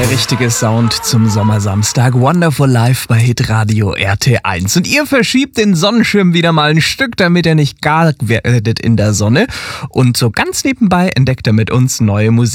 der richtige Sound zum Sommersamstag. Wonderful Life bei Hitradio RT1. Und ihr verschiebt den Sonnenschirm wieder mal ein Stück, damit er nicht gar werdet in der Sonne. Und so ganz nebenbei entdeckt er mit uns neue Musik.